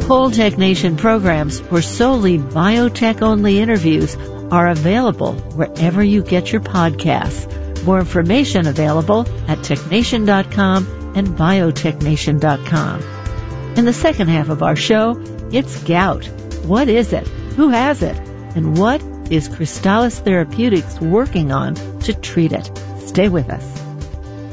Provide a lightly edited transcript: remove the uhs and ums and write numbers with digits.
Whole Tech Nation programs for solely biotech-only interviews are available wherever you get your podcasts. More information available at technation.com and biotechnation.com. In the second half of our show, it's gout. What is it? Who has it? And what is Crystalis Therapeutics working on to treat it? Stay with us.